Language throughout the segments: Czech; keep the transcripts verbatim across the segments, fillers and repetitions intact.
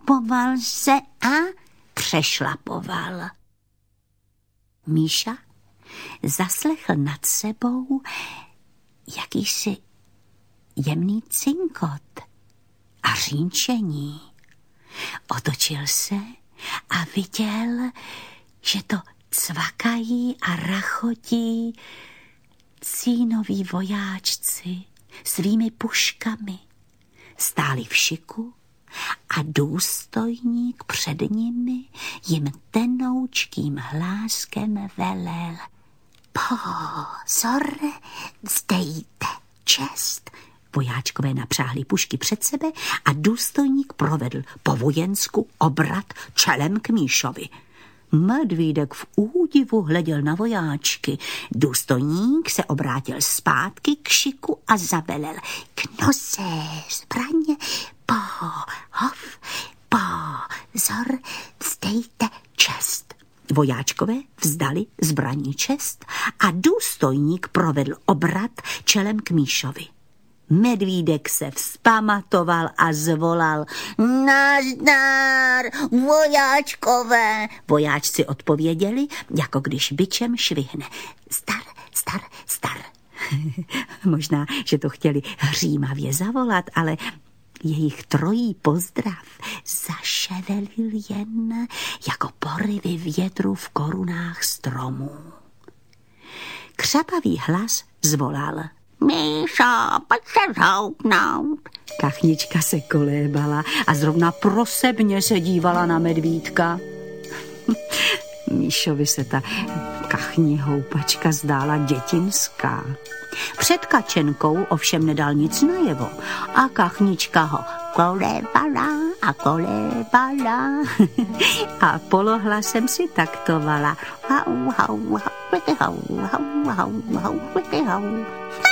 Přešlapoval se a přešlapoval. Míša zaslechl nad sebou jakýsi jemný cinkot a řínčení. Otočil se a viděl, že to cvakají a rachotí cínoví vojáčci svými puškami. Stáli v šiku a důstojník před nimi jim tenoučkým hláskem velel: Pozor, vzdejte čest. Vojáčkové napřáhli pušky před sebe a důstojník provedl po vojensku obrat čelem k Míšovi. Medvídek v údivu hleděl na vojáčky. Důstojník se obrátil zpátky k šiku a zavelel: k nose zbraně, pohov, pozor, vzdejte čest. Vojáčkové vzdali zbraní čest a důstojník provedl obrat čelem k Míšovi. Medvídek se vzpamatoval a zvolal: Nazdar, vojáčkové. Vojáčci odpověděli, jako když bičem švihne: Star, star, star. Možná, že to chtěli hřímavě zavolat, ale jejich trojí pozdrav zaševelil jen jako porivy větru v korunách stromů. Křapavý hlas zvolal: Míšo, pojď se zhoupnout. Kachnička se kolébala a zrovna prosebně se dívala na medvídka. Míšovi se ta kachní houpačka zdála dětinská. Před kačenkou ovšem nedal nic najevo a kachnička ho kolébala a kolébala a polohlasem si taktovala: hau, hau, hau, hau, hau, hau, hau, hau.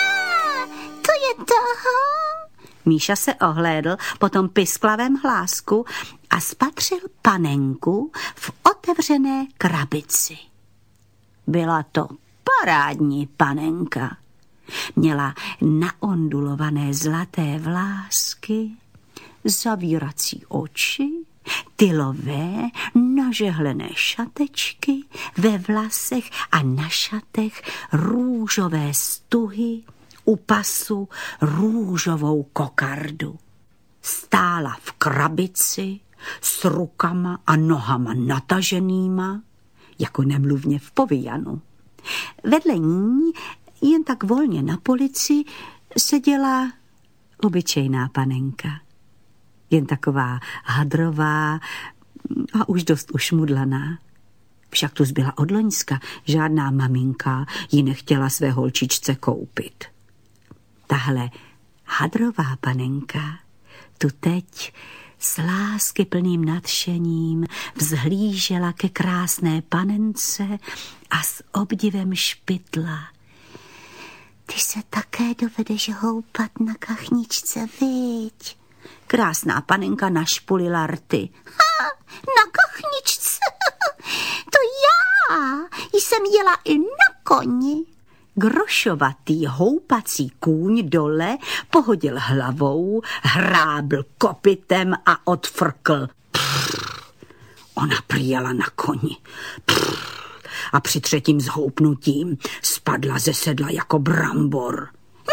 To je toho. Míša se ohlédl po tom pisklavém hlásku a spatřil panenku v otevřené krabici. Byla to parádní panenka. Měla naondulované zlaté vlásky, zavírací oči, tylové nažehlené šatečky, ve vlasech a na šatech růžové stuhy, u pasu růžovou kokardu. Stála v krabici s rukama a nohama nataženýma, jako nemluvně v povyjanu. Vedle ní jen tak volně na polici seděla obyčejná panenka. Jen taková hadrová a už dost ušmudlaná. Však tu zbyla od loňska, žádná maminka ji nechtěla své holčičce koupit. Tahle hadrová panenka tu teď s láskyplným nadšením vzhlížela ke krásné panence a s obdivem špitla: Ty se také dovedeš houpat na kachničce, viď? Krásná panenka našpulila rty. Ha, na kachničce? To já jsem jela i na koni. Grošovatý houpací kůň dole pohodil hlavou, hrábl kopytem a odfrkl. Prr. Ona přijela na koni. Prr. A při třetím zhoupnutím spadla ze sedla jako brambor.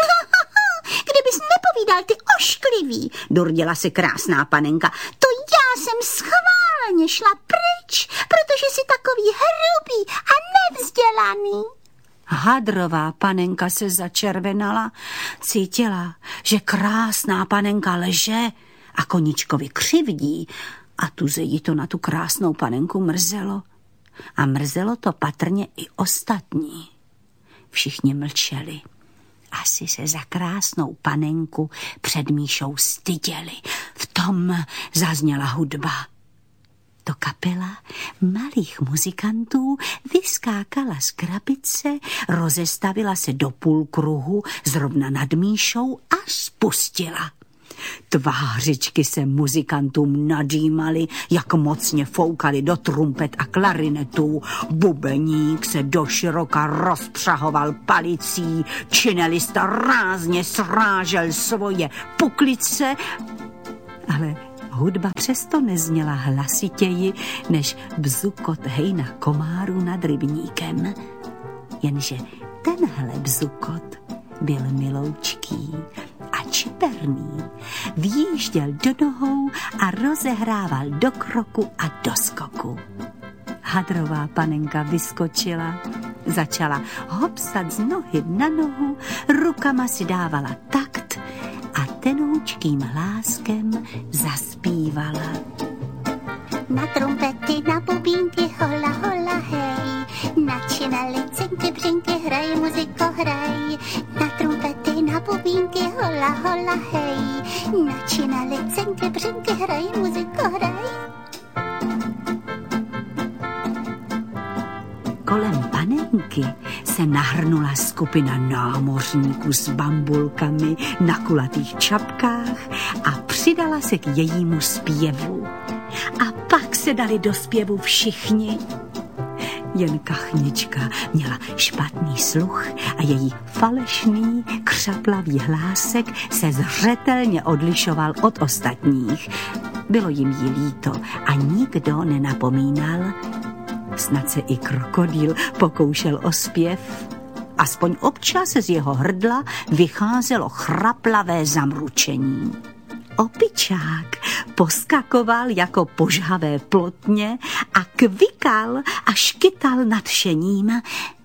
Kdybys nepovídal, ty ošklivý, durděla si krásná panenka. To já jsem schválně šla pryč, protože jsi takový hrubý a nevzdělaný. Hadrová panenka se začervenala, cítila, že krásná panenka leže a koničkovi křivdí a tuze jí to na tu krásnou panenku mrzelo. A mrzelo to patrně i ostatní. Všichni mlčeli. Asi se za krásnou panenku před Míšou styděli. V tom zazněla hudba. To kapela malých muzikantů vyskákala z krabice, rozestavila se do půlkruhu zrovna nad Míšou a spustila. Tvářičky se muzikantům nadýmaly, jak mocně foukali do trumpet a klarinetů. Bubeník se doširoka rozpřahoval palicí, činelista rázně srážel svoje puklice, ale Hudba přesto nezněla hlasitěji než bzukot hejna komárů nad rybníkem. Jenže tenhle bzukot byl miloučký a čiperný. Vjížděl do nohou a rozehrával do kroku a do skoku. Hadrová panenka vyskočila, začala hopsat z nohy na nohu, rukama si dávala takt a tenoučkým hláskem zaspívala. Na trumpety, na bubínky, hola, hola, hej, na licenky, břinky, hraj, muziko, hraj. Na trumpety, na bubínky, hola, hola, hej, na licenky, břinky, hraj, muziko, hraj. Kolem panenky se nahrnula skupina námořníků s bambulkami na kulatých čapkách a přidala se k jejímu zpěvu. A pak se dali do zpěvu všichni. Jen Kachnička měla špatný sluch a její falešný, křaplavý hlásek se zřetelně odlišoval od ostatních. Bylo jim jí líto a nikdo nenapomínal. Snad se i krokodýl pokoušel o zpěv. Aspoň občas z jeho hrdla vycházelo chraplavé zamručení. Opičák poskakoval jako požhavé plotně a kvikal a škytal nadšením.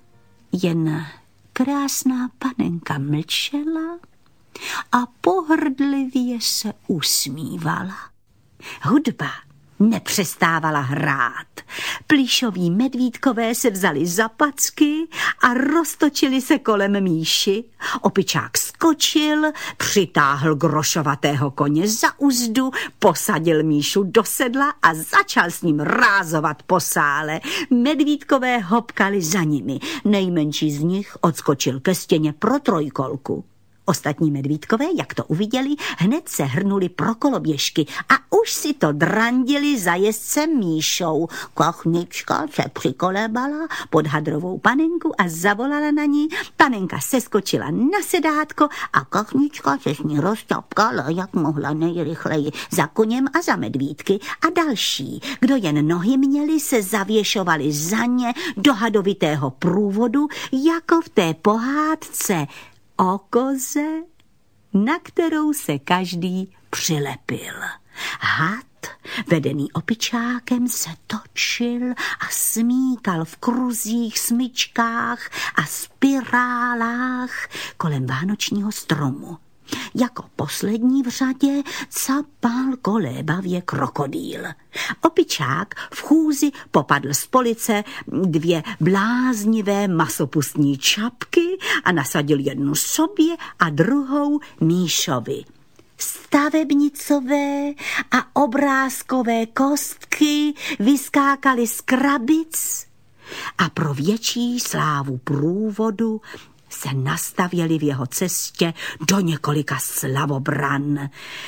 Jen krásná panenka mlčela a pohrdlivě se usmívala. Hudba nepřestávala hrát. Plíšoví medvídkové se vzali za packy a roztočili se kolem Míši. Opičák skočil, přitáhl grošovatého koně za uzdu, posadil Míšu do sedla a začal s ním rázovat po sále. Medvídkové hopkali za nimi. Nejmenší z nich odskočil ke stěně pro trojkolku. Ostatní medvídkové, jak to uviděli, hned se hrnuli pro koloběžky a už si to drandili za jezdcem Míšou. Kachnička se přikolébala pod hadrovou panenku a zavolala na ní. Panenka seskočila na sedátko a Kachnička se s ní rozťapkala, jak mohla nejrychleji, za koněm a za medvídky a další. Kdo jen nohy měli, se zavěšovali za ně do hadovitého průvodu, jako v té pohádce o koze, na kterou se každý přilepil. Had, vedený opičákem, se točil a smíkal v kruzích, smyčkách a spirálách kolem vánočního stromu. Jako poslední v řadě capal kolébavě krokodýl. Opičák v chůzi popadl z police dvě bláznivé masopustní čapky a nasadil jednu sobě a druhou Míšovi. Stavebnicové a obrázkové kostky vyskákaly z krabic a pro větší slávu průvodu se nastavěli v jeho cestě do několika slavobran.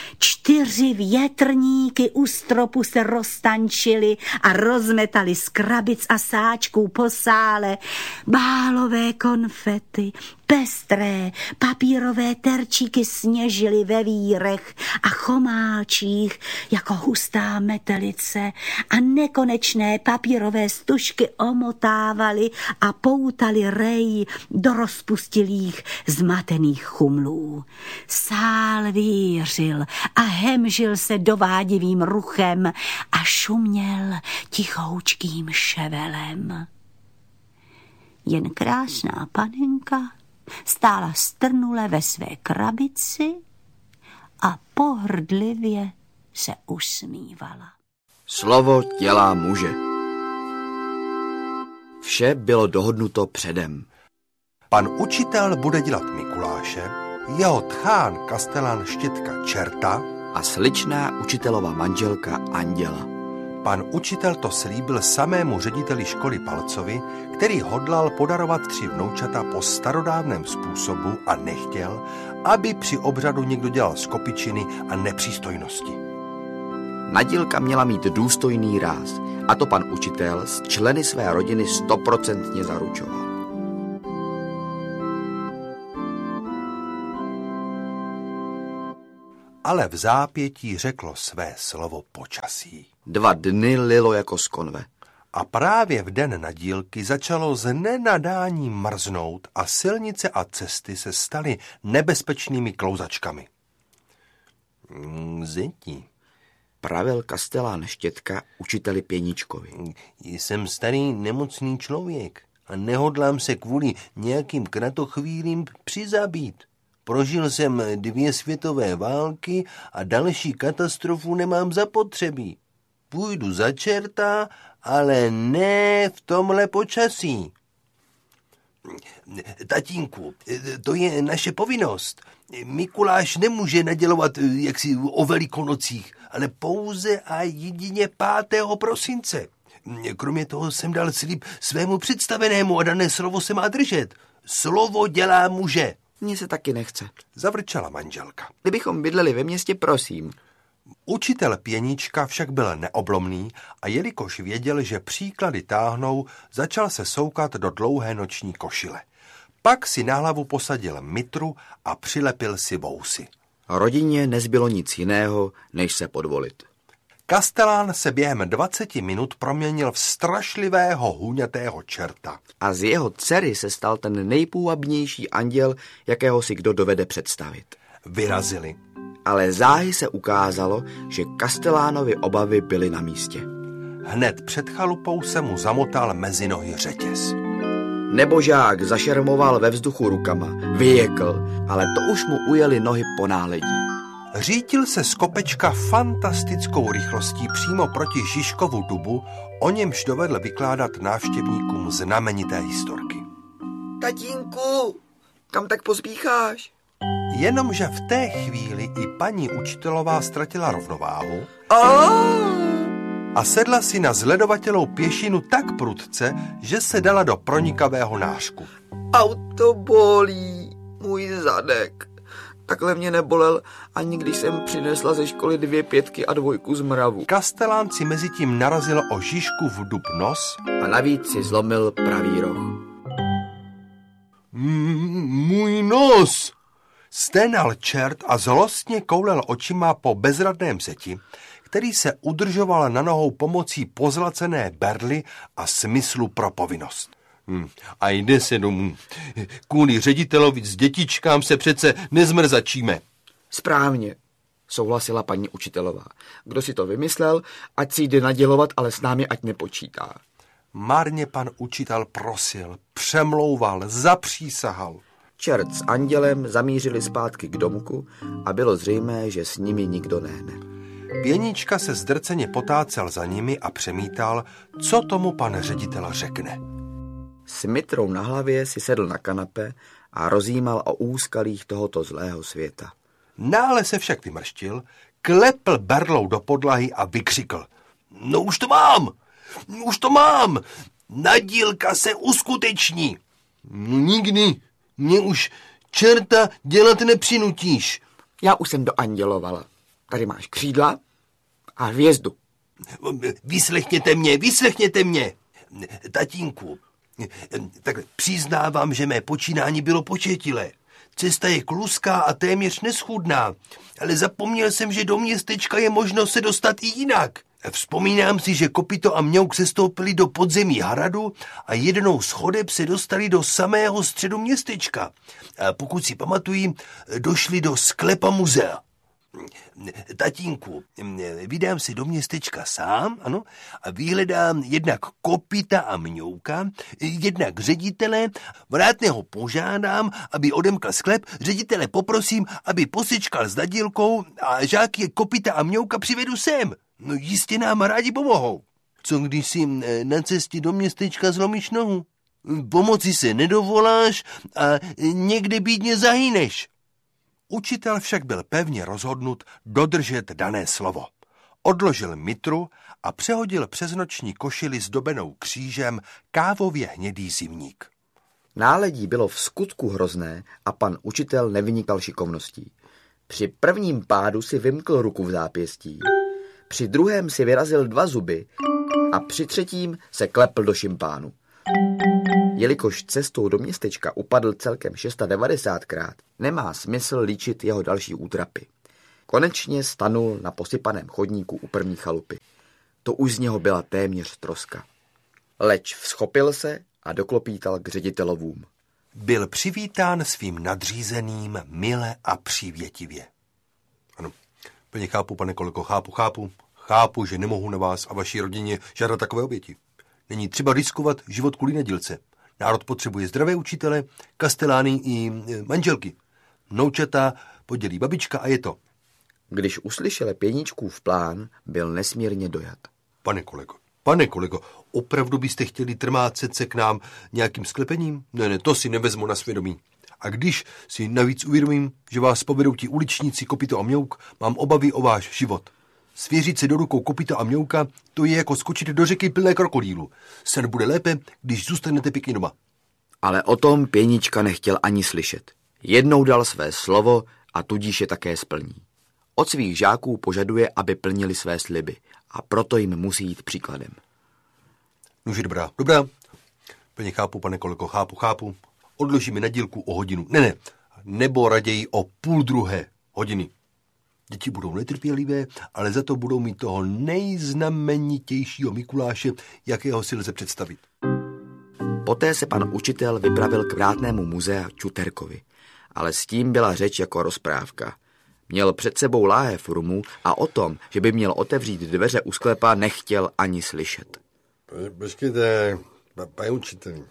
Čtyři větrníky u stropu se roztančili a rozmetali z krabic a sáčků po sále. Bálové konfety, pestré papírové terčíky sněžily ve vírech a chomálčích jako hustá metelice a nekonečné papírové stužky omotávaly a poutaly rej do rozpustilých zmatených chumlů. Sál vířil a hemžil se dovádivým ruchem a šuměl tichoučkým ševelem. Jen krásná panenka stála strnule ve své krabici a pohrdlivě se usmívala. Slovo dělá muže. Vše bylo dohodnuto předem. Pan učitel bude dělat Mikuláše, jeho tchán kastelán Štětka čerta a sličná učitelova manželka Anděla. Pan učitel to slíbil samému řediteli školy Palcovi, který hodlal podarovat tři vnoučata po starodávném způsobu a nechtěl, aby při obřadu někdo dělal skopičiny a nepřístojnosti. Nadílka měla mít důstojný ráz a to pan učitel s členy své rodiny stoprocentně zaručoval. ale v zápětí řeklo své slovo počasí. Dva dny lilo jako z konve. A právě v den nadílky začalo z nenadání mrznout a silnice a cesty se staly nebezpečnými klouzačkami. Zeti, Pravel kastelán Štětka učiteli Pěničkovi. Jsem starý nemocný člověk a nehodlám se kvůli nějakým kratochvílím přizabít. Prožil jsem dvě světové války a další katastrofu nemám zapotřebí. Půjdu za čerta, ale ne v tomhle počasí. Tatínku, to je naše povinnost. Mikuláš nemůže nadělovat jaksi o Velikonocích, ale pouze a jedině pátého prosince. Kromě toho jsem dal slib svému představenému a dané slovo se má držet. Slovo dělá muže. Mně se taky nechce. Zavrčela manželka. Kdybychom bydleli ve městě, prosím. Učitel Pěnička však byl neoblomný a jelikož věděl, že příklady táhnou, začal se soukat do dlouhé noční košile. Pak si na hlavu posadil mitru a přilepil si vousy. Rodině nezbylo nic jiného, než se podvolit. Kastelán se během dvaceti minut proměnil v strašlivého hůňatého čerta. A z jeho dcery se stal ten nejpůvabnější anděl, jakého si kdo dovede představit. Vyrazili. Ale záhy se ukázalo, že Kastelánovi obavy byly na místě. Hned před chalupou se mu zamotal mezi nohy řetěz. Nebožák zašermoval ve vzduchu rukama, vyjekl, ale to už mu ujeli nohy po náledí. Řítil se z kopečka fantastickou rychlostí přímo proti Žižkovu dubu, o němž dovedl vykládat návštěvníkům znamenité historky. Tatínku, kam tak pospícháš? Jenomže v té chvíli i paní učitelová ztratila rovnováhu a sedla si na zledovatělou pěšinu tak prudce, že se dala do pronikavého nářku. Auto bolí, můj zadek. Takhle mě nebolel, ani když jsem přinesla ze školy dvě pětky a dvojku z mravu. Kastelán si mezi tím narazil o Žižkův dub nos a navíc si zlomil pravý roh. M- můj nos! Sténal čert a zlostně koulel očima po bezradném zeti, který se udržoval na nohou pomocí pozlacené berly a smyslu pro povinnost. Hmm. A jde se domů. Kvůli ředitelovi s dětičkám se přece nezmrzačíme. Správně, souhlasila paní učitelová. Kdo si to vymyslel, ať si jde nadělovat, ale s námi ať nepočítá. Marně pan učitel prosil, přemlouval, zapřísahal. Čert s andělem zamířili zpátky k domku a bylo zřejmé, že s nimi nikdo nehne. Pěnička se zdrceně potácel za nimi a přemítal, co tomu pan ředitel řekne. S mitrou na hlavě si sedl na kanape a rozjímal o úskalích tohoto zlého světa. Nále se však vymrštil, klepl berlou do podlahy a vykřikl. No už to mám, už to mám, nadílka se uskuteční. No nikdy, mě už čerta dělat nepřinutíš. Já už jsem doandělovala. Tady máš křídla a hvězdu. Vyslechněte mě, vyslechněte mě. Tatínku, tak přiznávám, že mé počínání bylo početilé. Cesta je kluská a téměř neschůdná, ale zapomněl jsem, že do městečka je možno se dostat i jinak. Vzpomínám si, že Kopito a Mňouk se stoupili do podzemí hradu a jednou z chodeb se dostali do samého středu městečka. A pokud si pamatuji, došli do sklepa muzea. Tatínku, vydám se do městečka sám, ano, a vyhledám jednak Kopita a Mňouka, jednak ředitele, vrátného požádám, aby odemkl sklep, ředitele poprosím, aby posečkal s nadílkou a žáky Kopita a Mňouka přivedu sem. No jistě nám rádi pomohou. Co když si na cestě do městečka zlomíš nohu? Pomoci se nedovoláš a někde bídně zahyneš. Učitel však byl pevně rozhodnut dodržet dané slovo. Odložil mitru a přehodil přes noční košili zdobenou křížem kávově hnědý zimník. Náledí bylo v skutku hrozné a pan učitel nevynikal šikovností. Při prvním pádu si vymkl ruku v zápěstí, při druhém si vyrazil dva zuby a při třetím se klepl do šimpánu. Jelikož cestou do městečka upadl celkem devadesát šestkrát, nemá smysl líčit jeho další útrapy. Konečně stanul na posypaném chodníku u první chalupy. To už z něho byla téměř troska. Leč vzchopil se a doklopítal k ředitelovům. Byl přivítán svým nadřízeným mile a přívětivě. Ano, plně chápu, pane kolego, chápu, chápu. Chápu, že nemohu na vás a vaší rodině žádat takové oběti. Není třeba riskovat život kvůli nedílce. Národ potřebuje zdravé učitele, kastelány i manželky. Vnoučata podělí babička a je to. Když uslyšel Pěničkův plán, byl nesmírně dojat. Pane kolego, pane kolego, opravdu byste chtěli trmácet se k nám nějakým sklepením? Ne, ne, to si nevezmu na svědomí. A když si navíc uvědomím, že vás povedou ti uličníci Kopyto a Mňouk, mám obavy o váš život. Svěřit se do rukou Kopyta a Mňouka, to je jako skočit do řeky plné krokodýlu. Sen bude lépe, když zůstanete pěkně doma. Ale o tom Pěnička nechtěl ani slyšet. Jednou dal své slovo a tudíž je také splní. Od svých žáků požaduje, aby plnili své sliby a proto jim musí jít příkladem. Nože dobrá, dobrá. Plně chápu, pane kolego, chápu, chápu. Odložíme nedílku o hodinu. Ne, ne, nebo raději o půl druhé hodiny. Děti budou netrpělivé, ale za to budou mít toho nejznamenitějšího Mikuláše, jakého si lze představit. Poté se pan učitel vypravil k vrátnému muzea Čuterkovi, ale s tím byla řeč jako rozprávka. Měl před sebou láhev rumu a o tom, že by měl otevřít dveře u sklepa, nechtěl ani slyšet. Počkejte, pane učiteli,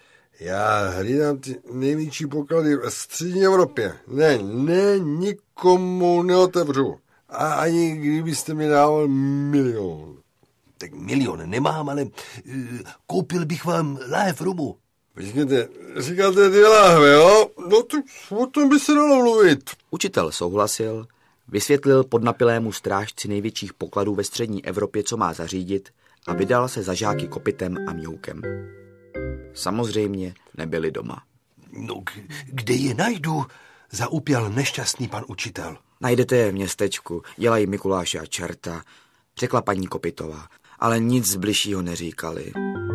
já hlídám ty největší poklady v střední Evropě. Ne, ne, nikomu neotevřu. A ani kdybyste mi dával milion. Tak milion nemám, ale uh, koupil bych vám láhev rumu. Počkejte, říkáte dvě láhve, jo? No to o tom by se dalo mluvit. Učitel souhlasil, vysvětlil podnapilému strážci největších pokladů ve střední Evropě, co má zařídit, a vydal se za žáky Kopytem a Mňoukem. Samozřejmě nebyli doma. No, kde je najdu? Zaupěl nešťastný pan učitel. Najdete je v městečku, dělají Mikuláše a čerta, řekla paní Kopytová, ale nic z bližšího neříkali.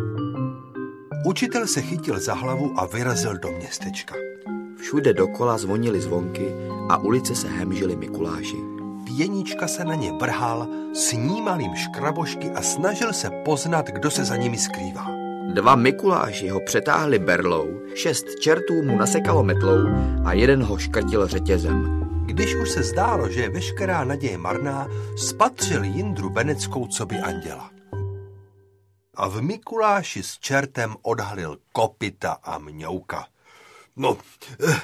Učitel se chytil za hlavu a vyrazil do městečka. Všude dokola zvonily zvonky a ulice se hemžily Mikuláši. Pěnička se na ně vrhal, snímal jim škrabošky a snažil se poznat, kdo se za nimi skrývá. Dva Mikuláši ho přetáhli berlou, šest čertů mu nasekalo metlou a jeden ho škrtil řetězem. Když už se zdálo, že je veškerá naděje marná, spatřil Jindru Beneckou coby anděla. A v Mikuláši s čertem odhalil Kopyta a Mňouka. No, eh,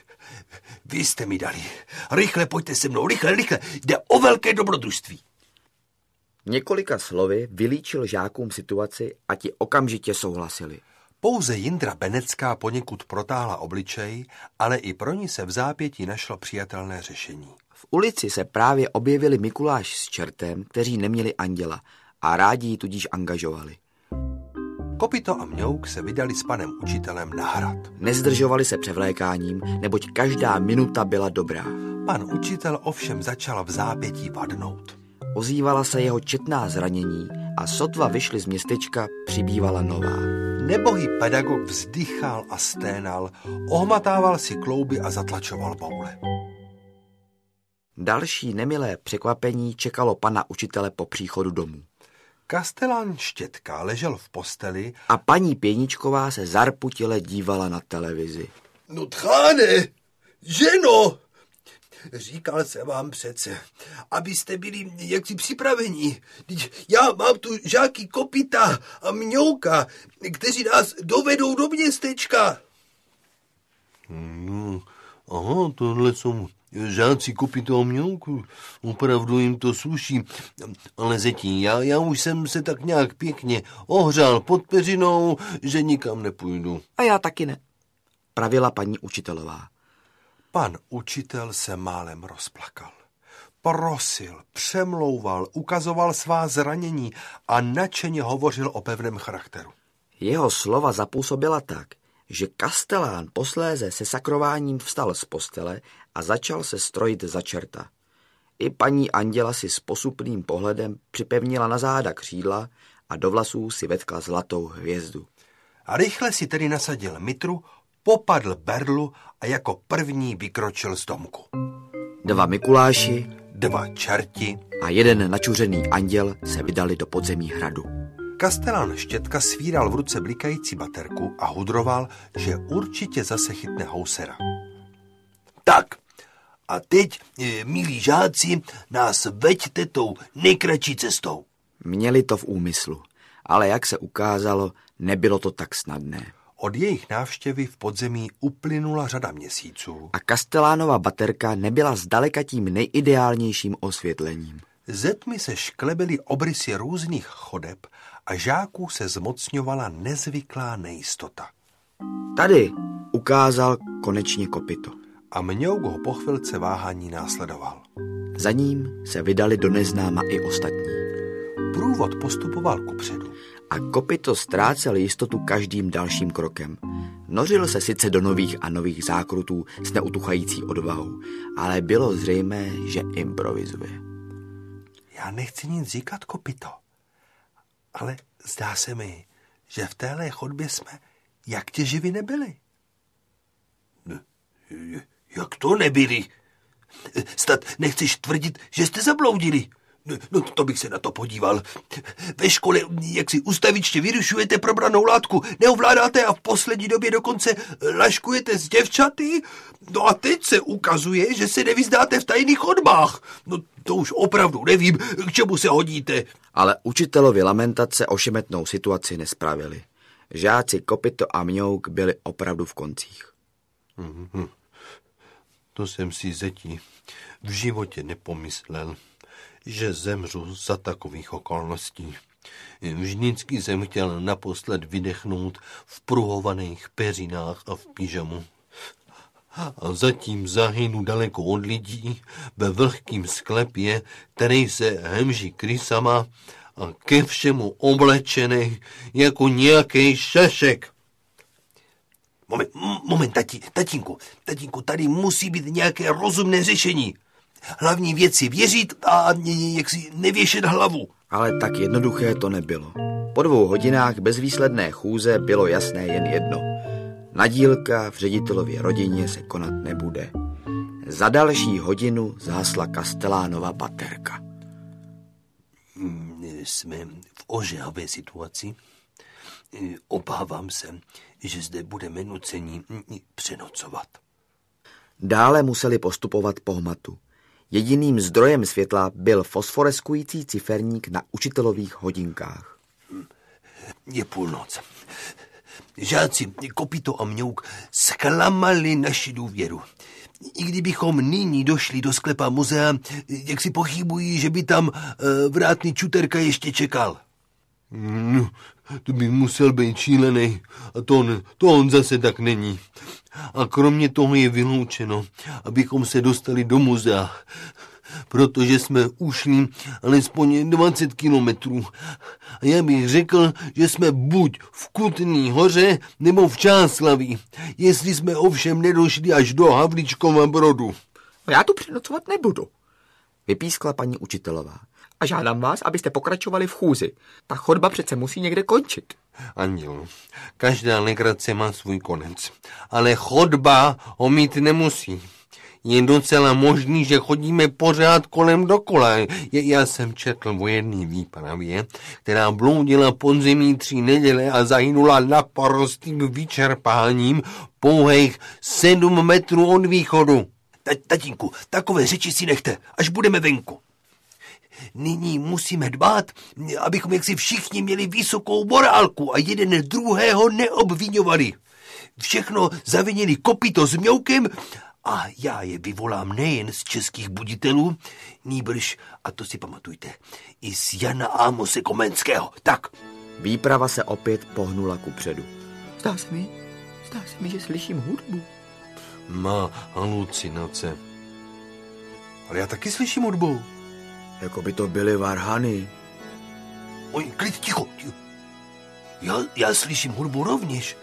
vy jste mi dali. Rychle pojďte se mnou, rychle, rychle. Jde o velké dobrodružství. Několika slovy vylíčil žákům situaci a ti okamžitě souhlasili. Pouze Jindra Benecká poněkud protáhla obličej, ale i pro ní se v zápětí našlo přijatelné řešení. V ulici se právě objevili Mikuláš s čertem, kteří neměli anděla a rádi ji tudíž angažovali. Kopyto a Mňouk se vydali s panem učitelem na hrad. Nezdržovali se převlékáním, neboť každá minuta byla dobrá. Pan učitel ovšem začal v zápětí vadnout. Ozývala se jeho četná zranění a sotva vyšli z městečka, přibývala nová. Nebohý pedagog vzdychal a sténal, ohmatával si klouby a zatlačoval boule. Další nemilé překvapení čekalo pana učitele po příchodu domů. Kastelán Štětka ležel v posteli a paní Pěničková se zarputile dívala na televizi. No tcháne, ženo, říkal jsem vám přece, abyste byli jaksi připraveni. Já mám tu žáky Kopyta a Mňouka, kteří nás dovedou do městečka. No, aha, tohle jsou žáci Kopyta a Mňouku, opravdu jim to sluší. Ale zetí, já, já už jsem se tak nějak pěkně ohřál pod peřinou, že nikam nepůjdu. A já taky ne, pravila paní učitelová. Pan učitel se málem rozplakal. Prosil, přemlouval, ukazoval svá zranění a nadšeně hovořil o pevném charakteru. Jeho slova zapůsobila tak, že kastelán posléze se sakrováním vstal z postele a začal se strojit za čerta. I paní anděla si s posupným pohledem připevnila na záda křídla a do vlasů si vetkla zlatou hvězdu. A rychle si tedy nasadil mitru, popadl berlu a jako první vykročil z domku. Dva Mikuláši, dva čerti a jeden načuřený anděl se vydali do podzemí hradu. Kastelán Štětka svíral v ruce blikající baterku a hudroval, že určitě zase chytne housera. Tak, a teď, milí žáci, nás veďte tou nejkratší cestou. Měli to v úmyslu, ale jak se ukázalo, nebylo to tak snadné. Od jejich návštěvy v podzemí uplynula řada měsíců. A Kastelánova baterka nebyla zdaleka tím nejideálnějším osvětlením. Ze tmy se šklebily obrysy různých chodeb a žáků se zmocňovala nezvyklá nejistota. Tady ukázal konečně kopyto. A Mňouk ho po chvilce váhání následoval. Za ním se vydali do neznáma i ostatní. Průvod postupoval kupředu. A kopyto ztrácel jistotu každým dalším krokem. Nořil se sice do nových a nových zákrutů s neutuchající odvahou, ale bylo zřejmé, že improvizuje. Já nechci nic říkat, kopyto, ale zdá se mi, že v téhle chodbě jsme jak těživi nebyli. Jak to nebyli? Snad nechceš tvrdit, že jste zabloudili? No to bych se na to podíval. Ve škole, jak si ustavičně vyrušujete probranou látku, neovládáte a v poslední době dokonce laškujete s děvčaty? No a teď se ukazuje, že se nevyznáte v tajných chodbách. No to už opravdu nevím, k čemu se hodíte. Ale učitelovi lamentace ošemetnou situaci nespravili. Žáci Kopyto a Mňouk byli opravdu v koncích. Mm-hmm. To jsem si, zeti, v životě nepomyslel, že zemřu za takových okolností. Vždycky jsem chtěl naposled vydechnout v pruhovaných peřinách a v pyžamu. A zatím zahynu daleko od lidí ve vlhkým sklepě, který se hemží krysama a ke všemu oblečený jako nějaký šešek. Moment, moment, tati, tatínku, tatínku, tady musí být nějaké rozumné řešení. Hlavní věc je věřit a jak si nevěšet hlavu. Ale tak jednoduché to nebylo. Po dvou hodinách bezvýsledné chůze bylo jasné jen jedno. Nadílka v ředitelově rodině se konat nebude. Za další hodinu zhasla Kastelánova baterka. Jsme v ožehavé situaci. Obávám se, že zde budeme nuceni přenocovat. Dále museli postupovat po hmatu. Jediným zdrojem světla byl fosforeskující ciferník na učitelových hodinkách. Je půlnoc. Žáci Kopyto a Mňouk zklamali naši důvěru. I kdybychom nyní došli do sklepa muzea, jak si pochybují, že by tam vrátný Čuterka ještě čekal. No, to by musel být šílený. A to on, to on zase tak není. A kromě toho je vyloučeno, abychom se dostali do muzea, protože jsme ušli alespoň dvacet kilometrů. A já bych řekl, že jsme buď v Kutný Hoře, nebo v Čáslaví, jestli jsme ovšem nedošli až do Havlíčkova Brodu. Já tu přenocovat nebudu, vypískla paní učitelová. A žádám vás, abyste pokračovali v chůzi. Ta chodba přece musí někde končit. Anděl, každá legrace má svůj konec, ale chodba ho mít nemusí. Je docela možný, že chodíme pořád kolem dokola. Já jsem četl o jedné výpravě, která bloudila podzemí tři neděle a zahynula naprostým vyčerpáním pouhých sedm metrů od východu. Tatínku, takové řeči si nechte, až budeme venku. Nyní musíme dbát, abychom jaksi všichni měli vysokou morálku a jeden druhého neobviňovali. Všechno zavinili Kopyto s Mňoukem a já je vyvolám nejen z českých buditelů, nýbrž, a to si pamatujte, i z Jana Ámose Komenského. Tak. Výprava se opět pohnula kupředu. Zdá se mi, zdá se mi, že slyším hudbu. Má halucinace. Ale já taky slyším hudbu. Jako by to byly varhany. Oj, klid, ticho. Já, já slyším hudbu rovněž.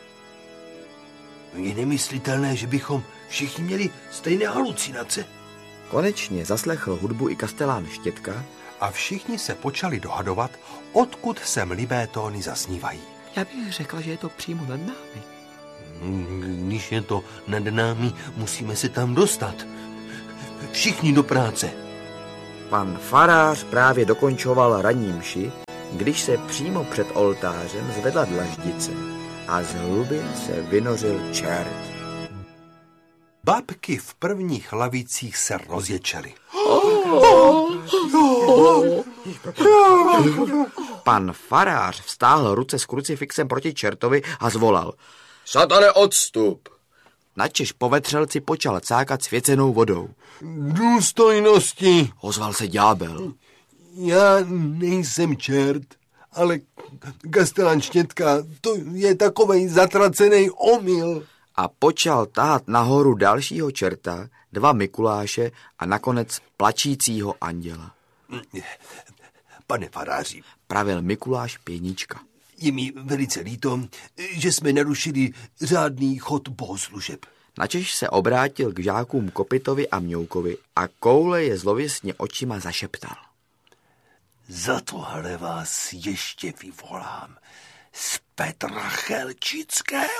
Je nemyslitelné, že bychom všichni měli stejné halucinace. Konečně zaslechl hudbu i Kastelán Štětka a všichni se počali dohadovat, odkud sem libé tóny zaznívají. Já bych řekla, že je to přímo nad námi. Když je to nad námi, musíme se tam dostat. Všichni do práce. Pan farář právě dokončoval ranní mši, když se přímo před oltářem zvedla dlaždice a z hlubin se vynořil čert. Babky v prvních lavicích se rozječely. Pan farář vztáhl ruce s krucifixem proti čertovi a zvolal: Satane, odstup! Načež povetřelci počal cákat svěcenou vodou. Důstojnosti! Ozval se ďábel. Já nejsem čert, ale kastelán Štětka, to je takovej zatracený omyl. A počal tahat nahoru dalšího čerta, dva Mikuláše a nakonec plačícího anděla. Pane faráři, pravil Mikuláš Pěnička. Je mi velice líto, že jsme narušili řádný chod bohoslužeb. Načež se obrátil k žákům Kopitovi a Mňoukovi a koule je zlověsně očima zašeptal. Za tohle vás ještě vyvolám z Petra Chelčického.